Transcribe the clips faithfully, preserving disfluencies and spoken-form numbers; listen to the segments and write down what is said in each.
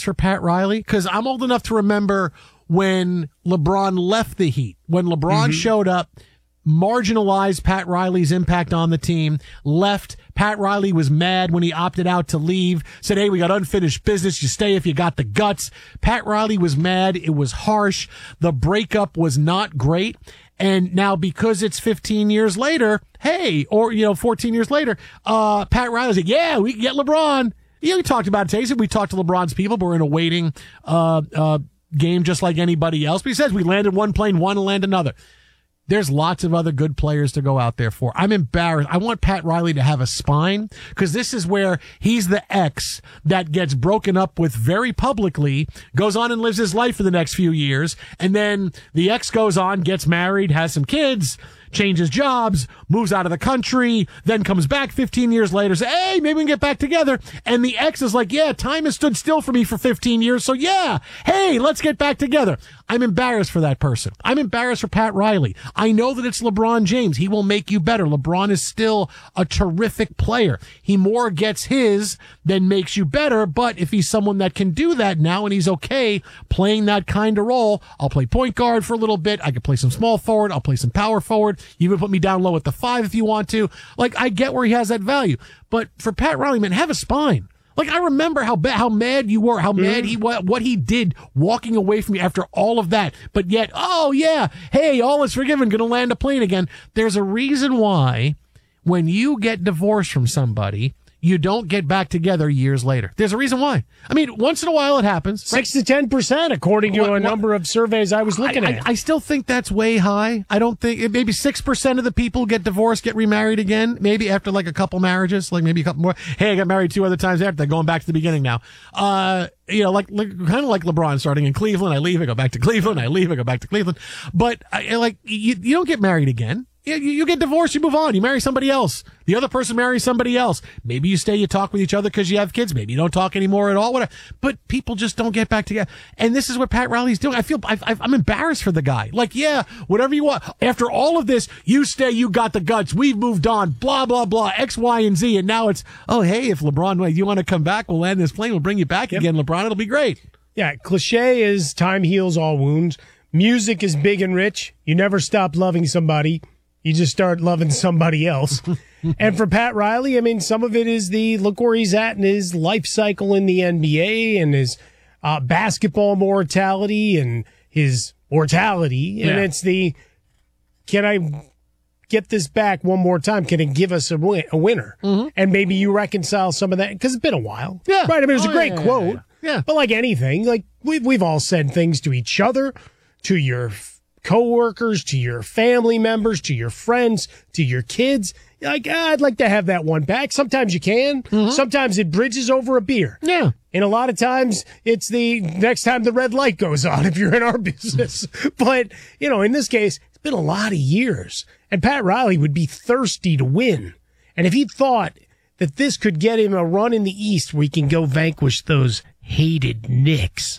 for Pat Riley? Because I'm old enough to remember when LeBron left the Heat, when LeBron mm-hmm. showed up, marginalized Pat Riley's impact on the team, left. Pat Riley was mad when he opted out to leave, said, hey, we got unfinished business. You stay if you got the guts. Pat Riley was mad. It was harsh. The breakup was not great. And now because it's fifteen years later, hey, or, you know, fourteen years later, uh, Pat Riley's like, yeah, we can get LeBron. Yeah, we talked about it today. We talked to LeBron's people, but we're in a waiting, uh, uh, game just like anybody else. But he says we landed one plane, want to land another. There's lots of other good players to go out there for. I'm embarrassed. I want Pat Riley to have a spine because this is where he's the ex that gets broken up with very publicly, goes on and lives his life for the next few years. And then the ex goes on, gets married, has some kids, changes jobs, moves out of the country, then comes back fifteen years later, says, hey, maybe we can get back together. And the ex is like, yeah, time has stood still for me for fifteen years. So yeah, hey, let's get back together. I'm embarrassed for that person. I'm embarrassed for Pat Riley. I know that it's LeBron James. He will make you better. LeBron is still a terrific player. He more gets his than makes you better. But if he's someone that can do that now and he's okay playing that kind of role, I'll play point guard for a little bit. I can play some small forward. I'll play some power forward. You can put me down low at the five if you want to. Like, I get where he has that value. But for Pat Riley, man, have a spine. Like, I remember how ba- how mad you were, how mm. mad he was, what he did walking away from you after all of that. But yet, oh, yeah, hey, all is forgiven, going to land a plane again. There's a reason why when you get divorced from somebody, you don't get back together years later. There's a reason why. I mean, once in a while it happens. Six right? to ten percent, according to what, a what, number of surveys I was looking I, at. I, I still think that's way high. I don't think maybe six percent of the people get divorced, get remarried again. Maybe after like a couple marriages, like maybe a couple more. Hey, I got married two other times after. They're going back to the beginning now. Uh, you know, like, like kind of like LeBron starting in Cleveland. I leave, I go back to Cleveland. I leave, I go back to Cleveland. But I, like, you, you don't get married again. You, you get divorced, you move on, you marry somebody else. The other person marries somebody else. Maybe you stay, you talk with each other because you have kids. Maybe you don't talk anymore at all. Whatever. But people just don't get back together. And this is what Pat Riley's doing. I feel, I, I'm embarrassed for the guy. Like, yeah, whatever you want. After all of this, you stay, you got the guts. We've moved on, blah, blah, blah, X, Y, and Z. And now it's, oh, hey, if LeBron, you want to come back, we'll land this plane. We'll bring you back yep. again, LeBron. It'll be great. Yeah, cliche is time heals all wounds. Music is big and rich. You never stop loving somebody. You just start loving somebody else. And for Pat Riley, I mean, some of it is the look where he's at in his life cycle in the N B A and his uh, basketball mortality and his mortality. And yeah. it's the, can I get this back one more time? Can it give us a, win- a winner? Mm-hmm. And maybe you reconcile some of that because it's been a while. Yeah. Right. I mean, it was oh, a great yeah, quote. Yeah, yeah. yeah. But like anything, like we've, we've all said things to each other, to your coworkers, to your family members, to your friends, to your kids. Like, ah, I'd like to have that one back. Sometimes you can. Mm-hmm. Sometimes it bridges over a beer. Yeah. And a lot of times it's the next time the red light goes on if you're in our business. But, you know, in this case, it's been a lot of years. And Pat Riley would be thirsty to win. And if he thought that this could get him a run in the East where he can go vanquish those hated Knicks,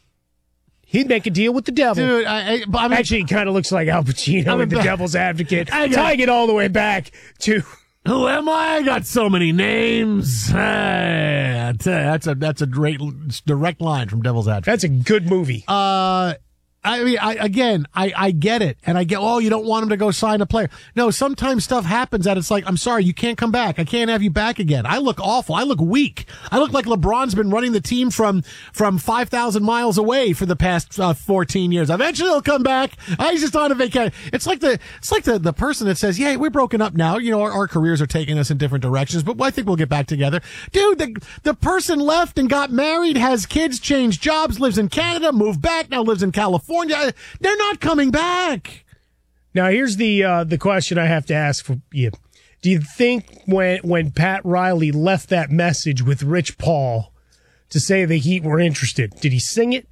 he'd make a deal with the devil. Dude, I, I, I mean, actually, he kind of looks like Al Pacino I'm in The ba- Devil's Advocate, I got, tying it all the way back to... Who am I? I got so many names. Hey, I tell you, that's a that's a great direct line from Devil's Advocate. That's a good movie. Uh, I mean, I again, I, I get it, and I get, oh, you don't want him to go sign a player. No, sometimes stuff happens that it's like, I'm sorry, you can't come back. I can't have you back again. I look awful. I look weak. I look like LeBron's been running the team from from five thousand miles away for the past uh, fourteen years. Eventually, he'll come back. I was just on a vacation. It's like the it's like the, the person that says, yeah, we're broken up now. You know, our, our careers are taking us in different directions, but I think we'll get back together. Dude, the the person left and got married, has kids, changed jobs, lives in Canada, moved back, now lives in California. They're not coming back. Now, here's the uh, the question I have to ask for you. Do you think when when Pat Riley left that message with Rich Paul to say the Heat were interested, did he sing it?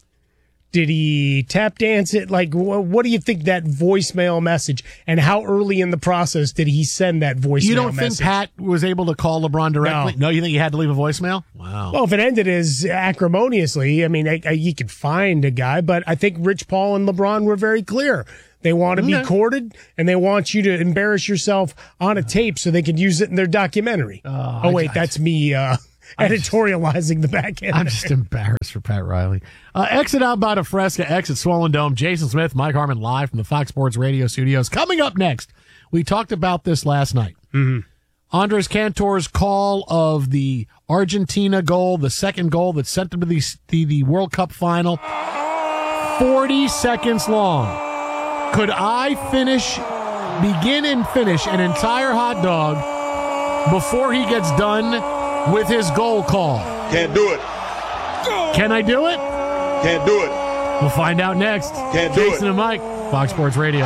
Did he tap dance it? Like, wh- what do you think that voicemail message, and how early in the process did he send that voicemail message? You don't think Pat was able to call LeBron directly? No. no, you think he had to leave a voicemail? Wow. Well, if it ended as acrimoniously, I mean, I, I, you could find a guy, but I think Rich Paul and LeBron were very clear. They want to be okay. courted, and they want you to embarrass yourself on a tape so they can use it in their documentary. Oh, oh wait, I, that's me. Uh, editorializing the back end. I'm just embarrassed for Pat Riley. Uh, exit out by DeFresca, exit Swollen Dome. Jason Smith, Mike Harmon live from the Fox Sports Radio studios. Coming up next, we talked about this last night. Mm-hmm. Andres Cantor's call of the Argentina goal, the second goal that sent them to the, the, the World Cup final. forty seconds long. Could I finish, begin and finish an entire hot dog before he gets done with his goal call? Can't do it. Can I do it? Can't do it. We'll find out next. Can't do Jason it. and Mike, Fox Sports Radio.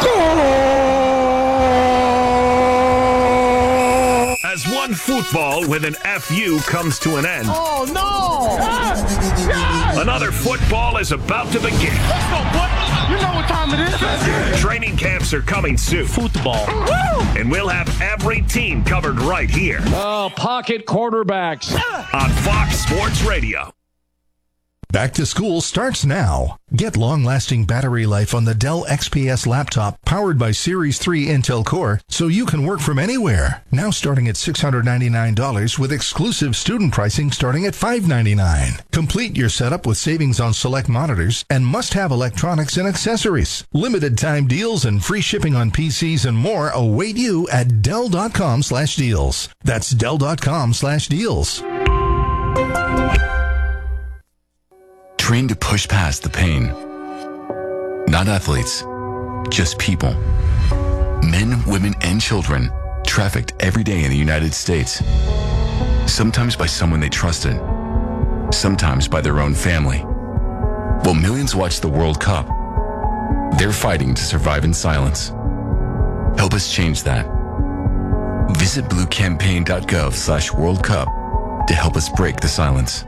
As one football with an F U comes to an end. Oh, no! Yes! Yes! Another football is about to begin. Let's go, boy. You know what time it is. Training camps are coming soon. Football. And we'll have every team covered right here. Oh, pocket quarterbacks. On Fox Sports Radio. Back to school starts now. Get long-lasting battery life on the Dell X P S laptop powered by Series three Intel Core so you can work from anywhere. Now starting at six hundred ninety-nine dollars with exclusive student pricing starting at five hundred ninety-nine dollars. Complete your setup with savings on select monitors and must-have electronics and accessories. Limited time deals and free shipping on P Cs and more await you at Dell.com slash deals. That's Dell.com slash deals. Trained to push past the pain. Not athletes, just people. Men, women, and children trafficked every day in the United States. Sometimes by someone they trusted, sometimes by their own family. While millions watch the World Cup, they're fighting to survive in silence. Help us change that. Visit bluecampaign.gov slash World Cup to help us break the silence.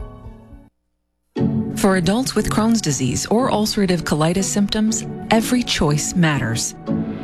For adults with Crohn's disease or ulcerative colitis symptoms, every choice matters.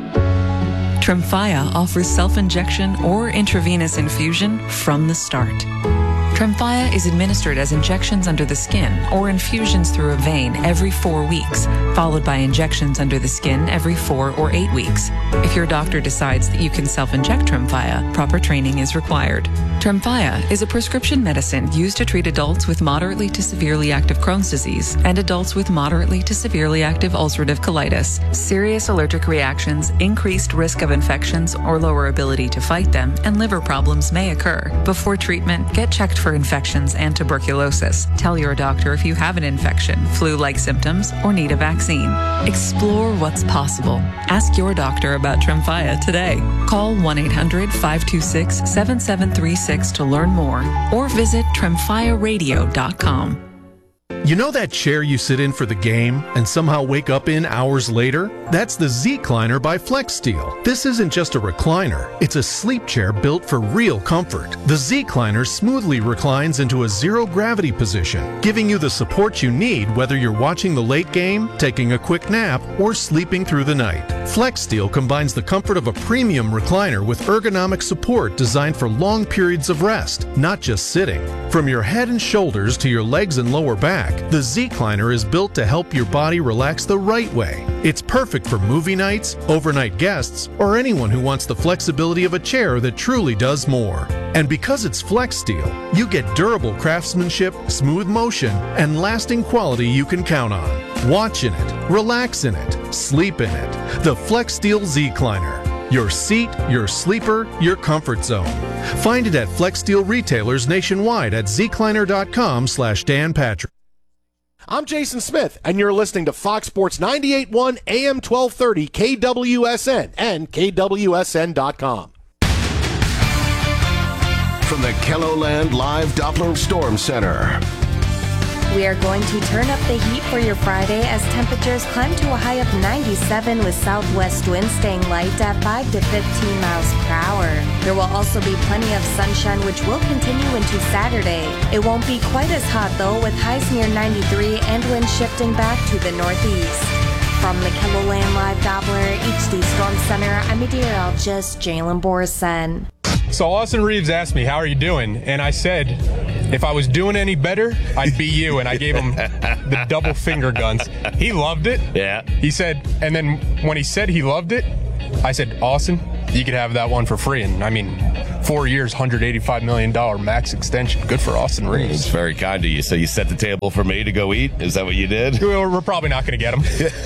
Tremfya offers self-injection or intravenous infusion from the start. Tremfya is administered as injections under the skin or infusions through a vein every four weeks, followed by injections under the skin every four or eight weeks. If your doctor decides that you can self-inject Tremfya, proper training is required. Tremfya is a prescription medicine used to treat adults with moderately to severely active Crohn's disease and adults with moderately to severely active ulcerative colitis. Serious allergic reactions, increased risk of infections or lower ability to fight them, and liver problems may occur. Before treatment, get checked for infections and tuberculosis. Tell your doctor if you have an infection, flu-like symptoms, or need a vaccine. Explore what's possible. Ask your doctor about Tremfya today. Call one eight hundred five two six seven seven three six to learn more or visit tremfya radio dot com. You know that chair you sit in for the game and somehow wake up in hours later? That's the Z-Cliner by FlexSteel. This isn't just a recliner. It's a sleep chair built for real comfort. The Z-Cliner smoothly reclines into a zero-gravity position, giving you the support you need whether you're watching the late game, taking a quick nap, or sleeping through the night. FlexSteel combines the comfort of a premium recliner with ergonomic support designed for long periods of rest, not just sitting. From your head and shoulders to your legs and lower back, the Z-Cliner is built to help your body relax the right way. It's perfect for movie nights, overnight guests, or anyone who wants the flexibility of a chair that truly does more. And because it's FlexSteel, you get durable craftsmanship, smooth motion, and lasting quality you can count on. Watch in it, relax in it, sleep in it. The FlexSteel Z-Cliner. Your seat, your sleeper, your comfort zone. Find it at FlexSteel retailers nationwide at zcliner.com slash Dan Patrick. I'm Jason Smith, and you're listening to Fox Sports ninety-eight point one A M twelve thirty K W S N and K W S N dot com. From the KELOLAND Live Doppler Storm Center. We are going to turn up the heat for your Friday as temperatures climb to a high of ninety-seven with southwest winds staying light at five to fifteen miles per hour. There will also be plenty of sunshine which will continue into Saturday. It won't be quite as hot though with highs near ninety-three and winds shifting back to the northeast. From the KELOLAND Live Doppler H D Storm Center, I'm meteorologist Jalen Borson. So Austin Reeves asked me, how are you doing? And I said, if I was doing any better, I'd be you. And I gave him the double finger guns. He loved it. Yeah. He said, and then when he said he loved it, I said, Austin, you could have that one for free. And I mean, four years, one hundred eighty-five million dollars max extension. Good for Austin Reeves. It's very kind of you. So you set the table for me to go eat? Is that what you did? We're, we're probably not going to get him.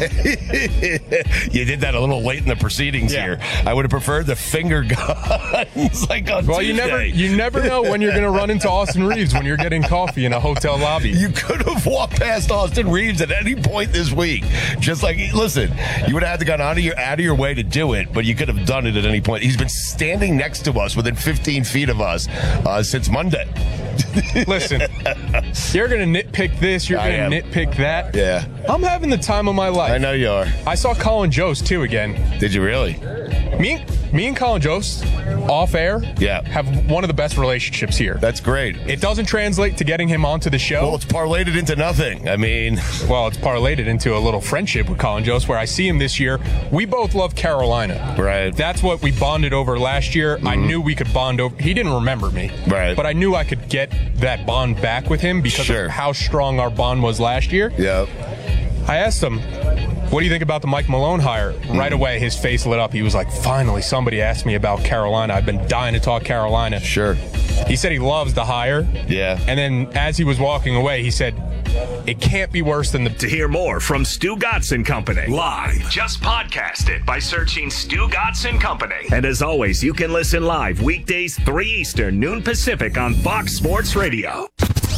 You did that a little late in the proceedings Yeah. here. I would have preferred the finger guns like on Well, Tuesday. you never you never know when you're going to run into Austin Reeves when you're getting coffee in a hotel lobby. You could have walked past Austin Reeves at any point this week. Just like, listen, you would have had to go out of your out of your way to do it, but you could have done it at any point. He's been standing next to us within fifteen feet of us uh, since Monday. Listen, you're going to nitpick this, you're I going am. to nitpick that. Yeah. I'm having the time of my life. I know you are. I saw Colin Jost, too, again. Did you really? Me, me and Colin Jost, off air, Yeah. have one of the best relationships here. That's great. It doesn't translate to getting him onto the show. Well, it's parlayed it into nothing. I mean, Well, it's parlayed it into a little friendship with Colin Jost, where I see him this year. We both love Carolina. Right. That's what we bonded over last year. I knew we could bond over. He didn't remember me. Right. But I knew I could get that bond back with him because Sure. of how strong our bond was last year. yeah. I asked him, what do you think about the Mike Malone hire? Right away, his face lit up. He was like, finally, somebody asked me about Carolina. I've been dying to talk Carolina. Sure. He said he loves the hire. Yeah. And then as he was walking away, he said, it can't be worse than the... To hear more from Stu Gatz and Company live, just podcast it by searching Stu Gatz and Company. And as always, you can listen live weekdays three Eastern, noon Pacific on Fox Sports Radio.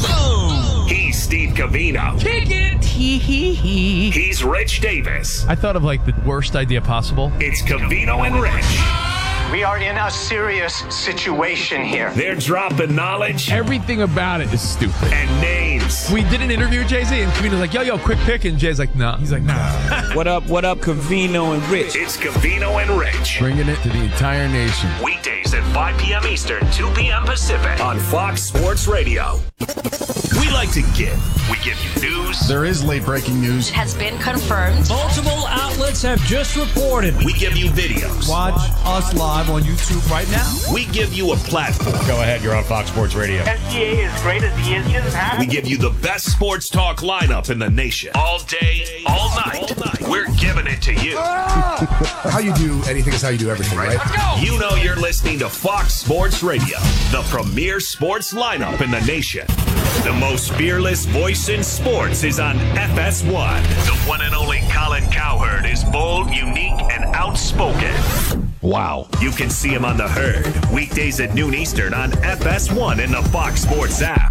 He's Steve Covino. Kick it. Hee hee hee. He's Rich Davis. I thought of like the worst idea possible. It's Covino and Rich. We are in a serious situation here. They're dropping knowledge Everything about it is stupid. and names. We did an interview with Jay-Z, and Covino's like, yo, yo, quick pick. And Jay's like, nah. He's like, nah. What up, what up, Covino and Rich? It's Covino and Rich. Bringing it to the entire nation. Weekdays at five p.m. Eastern, two p.m. Pacific on Fox Sports Radio. We like to give. We give you news. There is late breaking news. It has been confirmed. Multiple outlets have just reported. We give you videos. Watch us live on YouTube right now. We give you a platform. Go ahead. You're on Fox Sports Radio. S G A is great as he is. He doesn't have We give you the best sports talk lineup in the nation. All day, all night. We're giving it to you. How you do anything is how you do everything, right? You know you're listening to Fox Sports Radio, the premier sports lineup in the nation. The most fearless voice in sports is on F S one. The one and only Colin Cowherd is bold, unique, and outspoken. Wow. You can see him on The Herd, weekdays at noon Eastern on F S one in the Fox Sports app.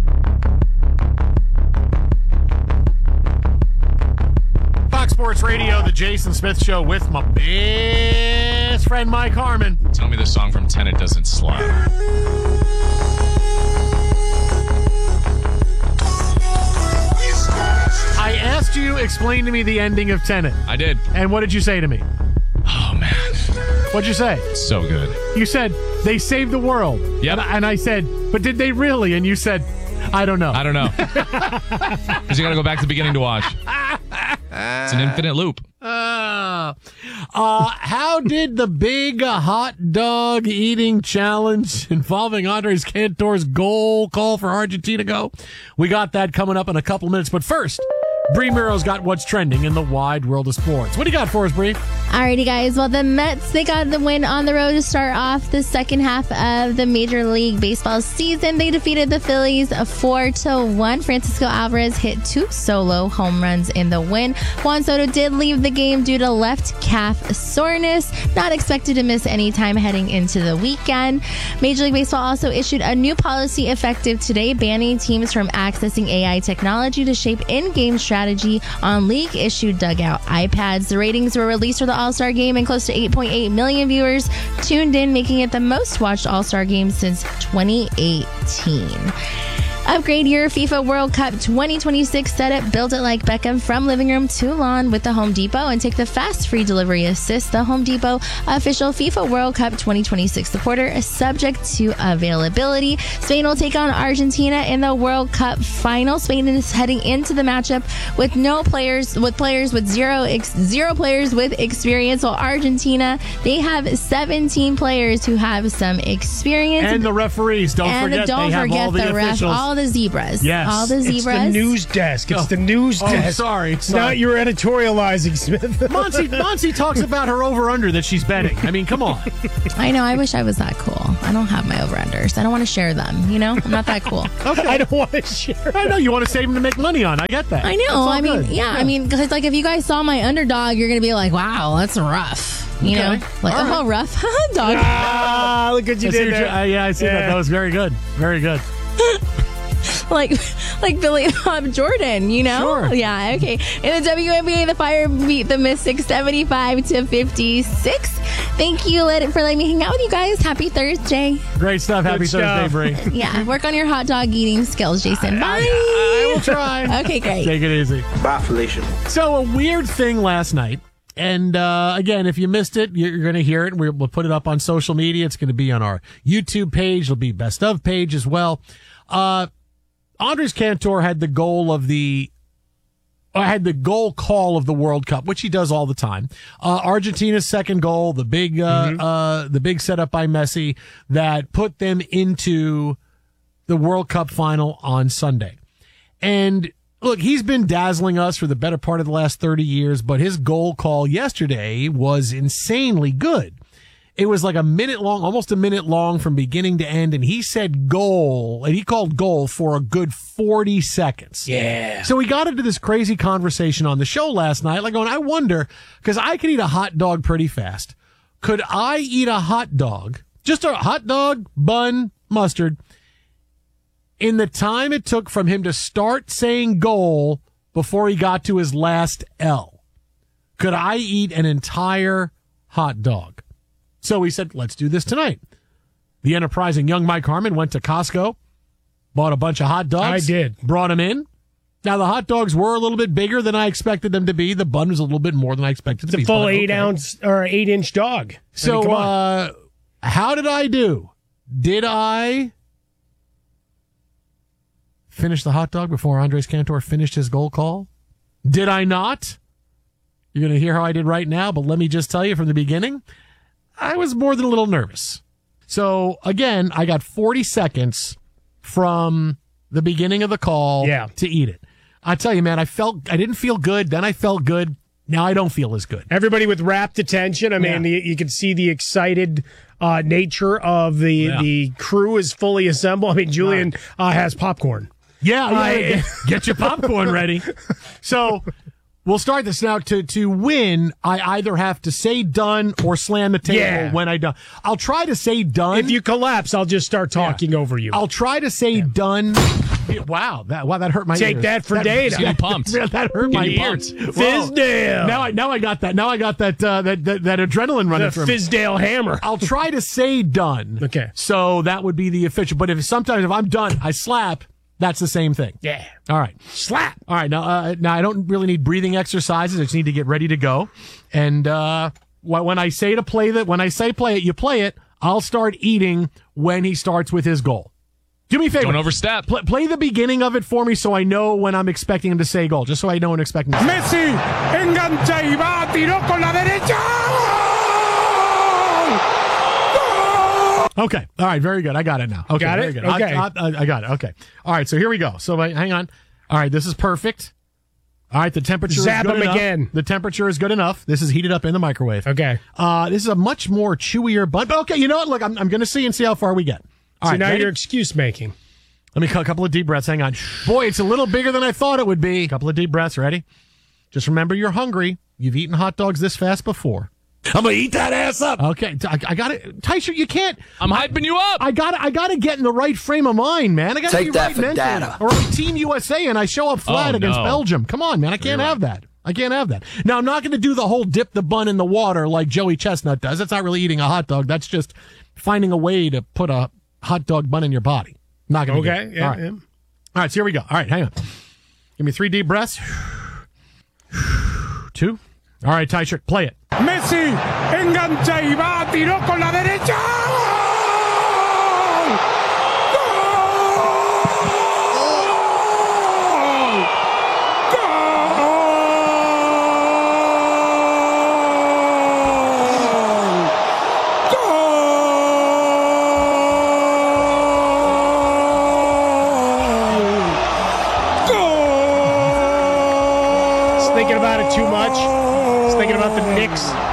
Fox Sports Radio, the Jason Smith Show with my best friend Mike Harmon. Tell me the song from Tenet doesn't slap. I asked you to explain to me the ending of Tenet. I did. And what did you say to me? Oh, man. What'd you say? So good. You said, they saved the world. Yep. And, I- and I said, but did they really? And you said, I don't know. I don't know. Because you got to go back to the beginning to watch. It's an infinite loop. Uh, uh, how did the big uh, hot dog eating challenge involving Andres Cantor's goal call for Argentina go? We got that coming up in a couple minutes. But first, Bree Miro's got what's trending in the wide world of sports. What do you got for us, Bree? Alrighty, guys. Well, the Mets, they got the win on the road to start off the second half of the Major League Baseball season. They defeated the Phillies four to one. Francisco Alvarez hit two solo home runs in the win. Juan Soto did leave the game due to left calf soreness. Not expected to miss any time heading into the weekend. Major League Baseball also issued a new policy effective today, banning teams from accessing A I technology to shape in-game strategy on league-issued dugout iPads. The ratings were released for the All-Star Game, and close to eight point eight million viewers tuned in, making it the most-watched All-Star Game since twenty eighteen. Upgrade your FIFA World Cup twenty twenty-six setup. Build it like Beckham from living room to lawn with the Home Depot and take the fast free delivery assist. The Home Depot official FIFA World Cup twenty twenty-six supporter is subject to availability. Spain will take on Argentina in the World Cup final. Spain is heading into the matchup with no players, with players with zero, ex, zero players with experience. While Argentina, they have seventeen players who have some experience. And the referees, don't and forget, don't they have forget all the, the ref, officials. all the zebras. Yes. All the zebras. It's the news desk. It's Oh. the news Oh, desk. sorry, It's sorry. not your editorializing, Smith. Monty, Monty talks about her over-under that she's betting. I mean, come on. I know. I wish I was that cool. I don't have my over-unders. I don't want to share them. You know, I'm not that cool. Okay. I don't want to share. I know you want to save them to make money on. I get that. I That's all know. I mean, good. yeah, I mean, because like if you guys saw my underdog, you're gonna be like, "Wow, that's rough." You Okay. know, like All oh, right. rough dog. Ah, look what you I see did what you- there. uh, yeah, I see that. Yeah. That was very good. Very good. like like Billy Bob Jordan, you know? Sure. Yeah, okay. In the W N B A, the Fire beat the Mystics seventy-five to fifty-six. Thank you let- for letting me hang out with you guys. Happy Thursday. Great stuff. Happy Good stuff. Thursday, Bree. Yeah, work on your hot dog eating skills, Jason. Bye. I, I will try. Okay, great. Take it easy. Bye, Felicia. So a weird thing last night. And uh, again, if you missed it, you're going to hear it. We'll we'll put it up on social media. It's going to be on our YouTube page. It'll be best of page as well. Uh, Andres Cantor had the goal of the, uh, had the goal call of the World Cup, which he does all the time. Uh, Argentina's second goal, the big, uh, Mm-hmm. uh, the big setup by Messi that put them into the World Cup final on Sunday. And look, he's been dazzling us for the better part of the last thirty years, but his goal call yesterday was insanely good. It was like a minute long, almost a minute long from beginning to end, and he said goal, and he called goal for a good forty seconds. Yeah. So we got into this crazy conversation on the show last night, like going, I wonder, because I could eat a hot dog pretty fast. Could I eat a hot dog, just a hot dog, bun, mustard, in the time it took from him to start saying goal before he got to his last L? Could I eat an entire hot dog? So he said, let's do this tonight. The enterprising young Mike Harmon went to Costco, bought a bunch of hot dogs. I did. Brought them in. Now, the hot dogs were a little bit bigger than I expected them to be. The bun was a little bit more than I expected It's to be. a full but eight okay. ounce or eight inch dog. I mean, So, come on. uh, how did I do? Did I finish the hot dog before Andres Cantor finished his goal call? Did I not? You're going to hear how I did right now, but let me just tell you from the beginning, I was more than a little nervous. So, again, I got forty seconds from the beginning of the call Yeah. to eat it. I tell you, man, I felt, I didn't feel good. Then I felt good. Now I don't feel as good. Everybody with rapt attention. I mean, Yeah. you, you can see the excited uh, nature of the Yeah. the crew is fully assembled. I mean, Julian uh, has popcorn. Yeah, yeah, I- get, get your popcorn ready. So we'll start this now. To to win, I either have to say done or slam the table Yeah. when I done. I'll try to say done. If you collapse, I'll just start talking over you. I'll try to say done. Yeah, Wow, that wow that hurt my Take ears. that for data. Getting pumped. Yeah, that hurt my Getting ears. pumped. Whoa. Fizdale. Now I now I got that. Now I got that uh, that, that that adrenaline running The through me. Fizdale hammer. I'll try to say done. Okay. So that would be the official. But if sometimes if I'm done, I slap. That's the same thing. Yeah. All right. Slap. All right. Now, uh, now I don't really need breathing exercises. I just need to get ready to go. And uh, wh- when I say to play that, when I say play it, you play it. I'll start eating when he starts with his goal. Do me a favor. Don't overstep. Pl- play the beginning of it for me so I know when I'm expecting him to say goal, just so I know when I'm expecting him to say. Messi engancha y va, tiró con la derecha. Okay. All right. Very good. I got it now. Okay. Got it? very good. Okay. I, I, I got it. Okay. All right. So here we go. So uh, hang on. All right. This is perfect. All right. The temperature Zap is good him enough. again. The temperature is good enough. This is heated up in the microwave. Okay. Uh, this is a much more chewier bun. But okay. You know what? Look, I'm, I'm going to see and see how far we get. All So right. now ready? you're excuse making. Let me cut a couple of deep breaths. Hang on. Boy, it's a little bigger than I thought it would be. A couple of deep breaths. Ready? Just remember you're hungry. You've eaten hot dogs this fast before. I'm gonna eat that ass up. Okay, I, I got it. Tysher, you can't. I'm hyping you up. I got I got to get in the right frame of mind, man. I got to Take be that right for mentally. data. Or I'm Team U S A and I show up flat Oh, against no. Belgium. Come on, man. I can't You're have that. I can't have that. Now, I'm not going to do the whole dip the bun in the water like Joey Chestnut does. That's not really eating a hot dog. That's just finding a way to put a hot dog bun in your body. Not going to Okay. do it. Yeah, All right. yeah. All right, so here we go. All right, hang on. Give me three deep breaths. Two. All right, Tysher, play it. Messi engancha y va, tiró con la derecha. thinking about it too much. He's thinking about the Knicks.